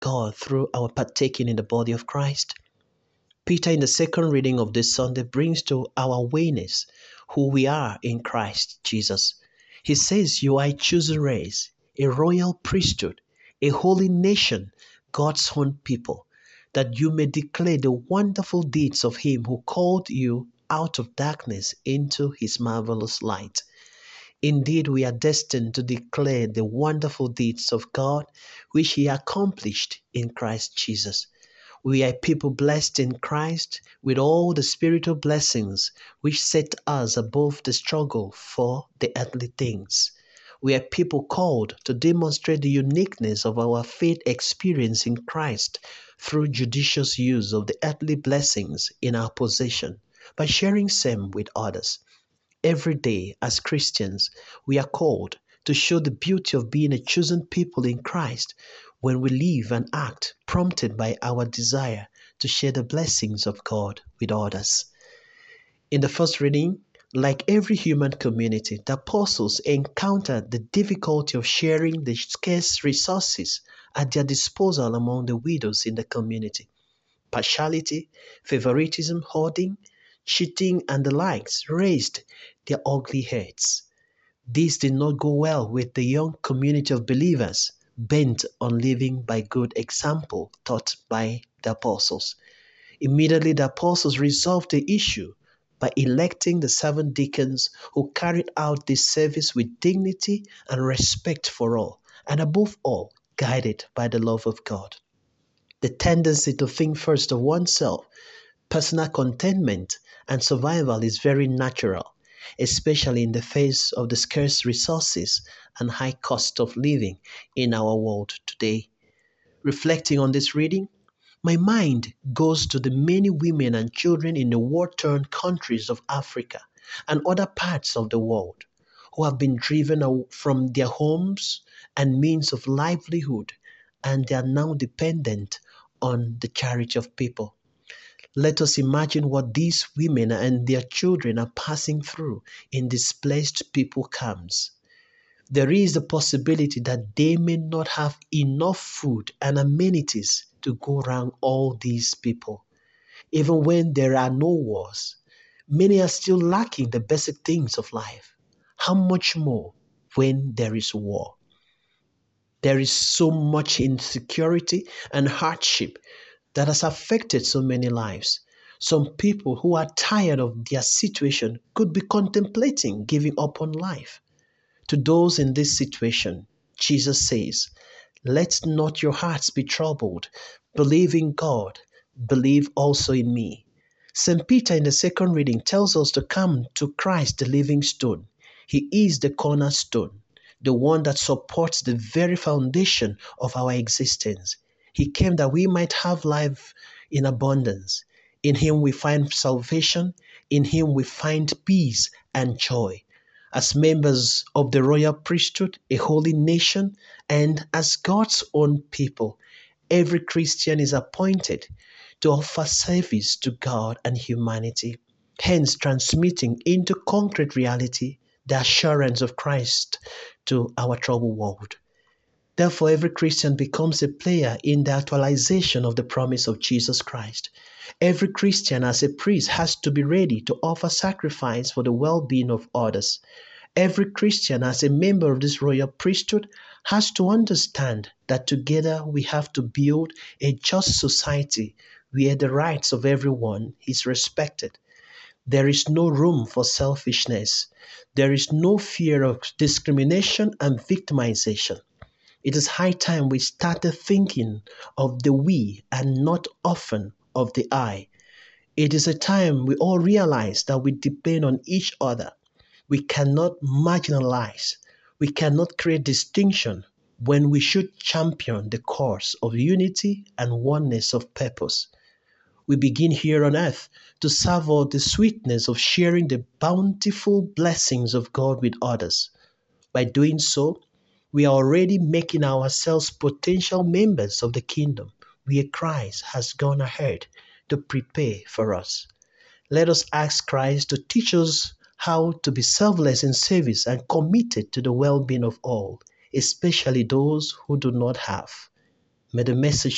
God through our partaking in the body of Christ. Peter, in the second reading of this Sunday, brings to our awareness who we are in Christ Jesus. He says, "You are a chosen race, a royal priesthood, a holy nation, God's own people, that you may declare the wonderful deeds of him who called you out of darkness into his marvelous light." Indeed, we are destined to declare the wonderful deeds of God, which he accomplished in Christ Jesus. We are people blessed in Christ with all the spiritual blessings which set us above the struggle for the earthly things. We are people called to demonstrate the uniqueness of our faith experience in Christ through judicious use of the earthly blessings in our possession by sharing same with others. Every day, as Christians, we are called to show the beauty of being a chosen people in Christ when we live and act prompted by our desire to share the blessings of God with others. In the first reading, like every human community, the apostles encountered the difficulty of sharing the scarce resources at their disposal among the widows in the community. Partiality, favoritism, hoarding, cheating, and the likes raised their ugly heads. This did not go well with the young community of believers bent on living by good example taught by the apostles. Immediately, the apostles resolved the issue by electing the 7 deacons who carried out this service with dignity and respect for all, and above all, guided by the love of God. The tendency to think first of oneself, personal contentment, and survival is very natural, especially in the face of the scarce resources and high cost of living in our world today. Reflecting on this reading, my mind goes to the many women and children in the war-torn countries of Africa and other parts of the world who have been driven from their homes and means of livelihood, and they are now dependent on the charity of people. Let us imagine what these women and their children are passing through in displaced people camps. There is the possibility that they may not have enough food and amenities to go around all these people. Even when there are no wars, many are still lacking the basic things of life. How much more when there is war? There is so much insecurity and hardship that has affected so many lives. Some people who are tired of their situation could be contemplating giving up on life. To those in this situation, Jesus says, "Let not your hearts be troubled. Believe in God. Believe also in me." St. Peter in the second reading tells us to come to Christ, the living stone. He is the cornerstone, the one that supports the very foundation of our existence. He came that we might have life in abundance. In him we find salvation. In him we find peace and joy. As members of the royal priesthood, a holy nation, and as God's own people, every Christian is appointed to offer service to God and humanity, hence transmitting into concrete reality the assurance of Christ to our troubled world. Therefore, every Christian becomes a player in the actualization of the promise of Jesus Christ. Every Christian as a priest has to be ready to offer sacrifice for the well-being of others. Every Christian as a member of this royal priesthood has to understand that together we have to build a just society where the rights of everyone is respected. There is no room for selfishness. There is no fear of discrimination and victimization. It is high time we started thinking of the we and not often of the I. It is a time we all realize that we depend on each other. We cannot marginalize. We cannot create distinction when we should champion the cause of unity and oneness of purpose. We begin here on earth to savor the sweetness of sharing the bountiful blessings of God with others. By doing so, we are already making ourselves potential members of the kingdom where Christ has gone ahead to prepare for us. Let us ask Christ to teach us how to be selfless in service and committed to the well-being of all, especially those who do not have. May the message